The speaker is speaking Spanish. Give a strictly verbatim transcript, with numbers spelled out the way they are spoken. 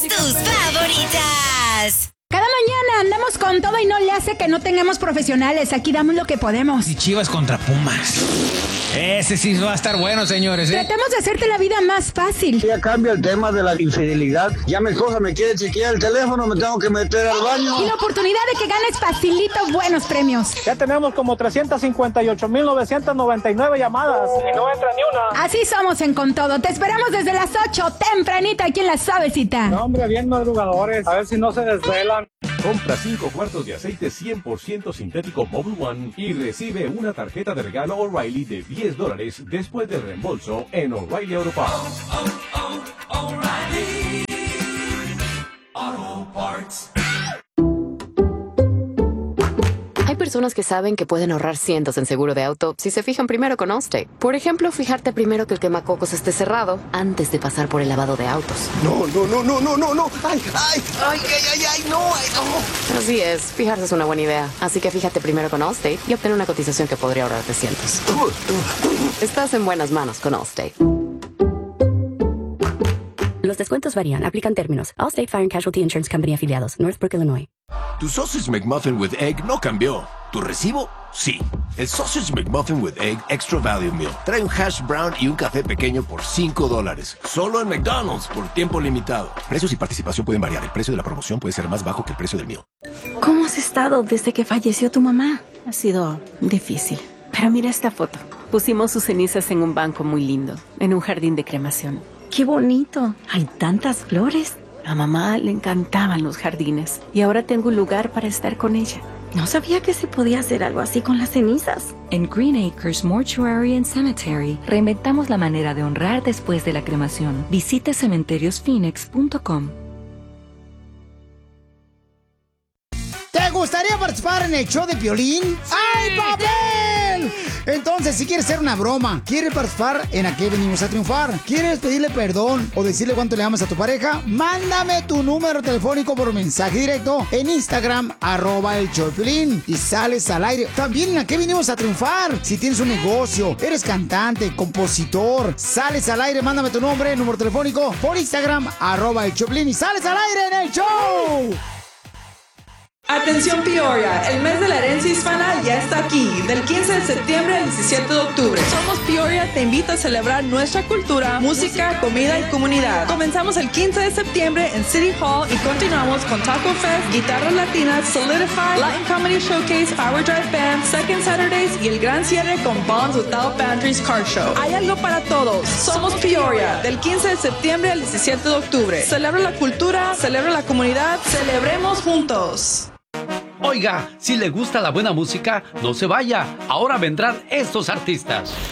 Tus favoritas. Cada mañana andamos con todo y no le hace que no tengamos profesionales. Aquí damos lo que podemos. Y Chivas contra Pumas. Ese sí va a estar bueno, señores, ¿eh? Tratemos de hacerte la vida más fácil. Ya cambia el tema de la infidelidad. Ya mi esposa me quiere chequear el teléfono, me tengo que meter al baño. Y la oportunidad de que ganes facilito buenos premios. Ya tenemos como trescientos cincuenta y ocho mil novecientos noventa y nueve llamadas y no entra ni una. Así somos en Con Todo. Te esperamos desde las ocho, tempranito, aquí en La Suavecita. No, hombre, bien madrugadores. A ver si no se desvelan. Compra cinco cuartos de aceite cien por ciento sintético Mobil One y recibe una tarjeta de regalo O'Reilly de diez dólares después del reembolso en O'Reilly Auto Parts. Oh, oh, oh, O'Reilly Auto Parts. Hay personas que saben que pueden ahorrar cientos en seguro de auto si se fijan primero con Allstate. Por ejemplo, fijarte primero que el quemacocos esté cerrado antes de pasar por el lavado de autos. No, no, no, no, no, no, no. Ay, ay, ay, ay, ay, ay, no, ay, no. Así es, fijarse es una buena idea. Así que fíjate primero con Allstate y obtén una cotización que podría ahorrarte cientos. Estás en buenas manos con Allstate. Los descuentos varían. Aplican términos. Allstate Fire and Casualty Insurance Company afiliados. Northbrook, Illinois. Tu Sausage McMuffin with Egg no cambió. ¿Tu recibo? Sí. El Sausage McMuffin with Egg Extra Value Meal trae un hash brown y un café pequeño por cinco dólares. Solo en McDonald's por tiempo limitado. Precios y participación pueden variar. El precio de la promoción puede ser más bajo que el precio del meal. ¿Cómo has estado desde que falleció tu mamá? Ha sido difícil. Pero mira esta foto. Pusimos sus cenizas en un banco muy lindo, en un jardín de cremación. ¡Qué bonito! Hay tantas flores. A mamá le encantaban los jardines y ahora tengo un lugar para estar con ella. No sabía que se podía hacer algo así con las cenizas. En Green Acres Mortuary and Cemetery reinventamos la manera de honrar después de la cremación. Visite cementerios phoenix punto com. ¿Te gustaría participar en el show de Piolín? ¡Ay, papel! Entonces, si quieres hacer una broma, quieres participar en ¿A qué venimos a triunfar? ¿Quieres pedirle perdón o decirle cuánto le amas a tu pareja? Mándame tu número telefónico por mensaje directo en Instagram, arroba el show de Piolín, y sales al aire. También en ¿A qué venimos a triunfar? Si tienes un negocio, eres cantante, compositor, sales al aire, mándame tu nombre, número telefónico por Instagram, arroba el show de Piolín, y sales al aire en el show. Atención Peoria, el mes de la herencia hispana ya está aquí, del quince de septiembre al diecisiete de octubre. Somos Peoria, te invita a celebrar nuestra cultura, música, comida y comunidad. Comenzamos el quince de septiembre en City Hall y continuamos con Taco Fest, Guitarras Latinas, Solidify, Latin Comedy Showcase, Power Drive Band, Second Saturdays y el gran cierre con Bonds Without Boundaries Car Show. Hay algo para todos. Somos Peoria, del quince de septiembre al diecisiete de octubre. Celebra la cultura, celebra la comunidad, celebremos juntos. Oiga, si le gusta la buena música, no se vaya. Ahora vendrán estos artistas.